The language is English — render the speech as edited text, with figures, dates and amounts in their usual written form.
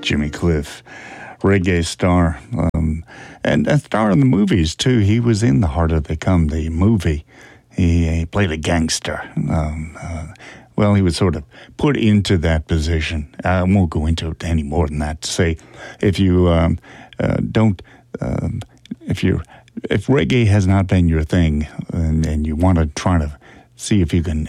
Jimmy Cliff, reggae star, and a star in the movies, too. He was in The Harder They Come, the movie. He played a gangster. Well, he was sort of put into that position. I won't go into it any more than that to say if you if reggae has not been your thing and you want to try to see if you can